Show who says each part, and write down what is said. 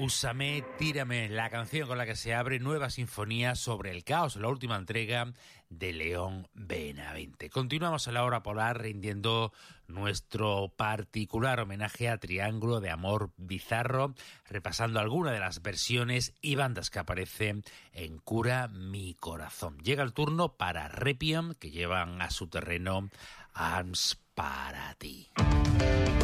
Speaker 1: Úsame, tírame, la canción con la que se abre Nueva Sinfonía sobre el Caos, la última entrega de León Benavente. Continuamos a la hora polar rindiendo nuestro particular homenaje a Triángulo de Amor Bizarro, repasando algunas de las versiones y bandas que aparecen en Cura mi Corazón. Llega el turno para Repium, que llevan a su terreno Arms para ti.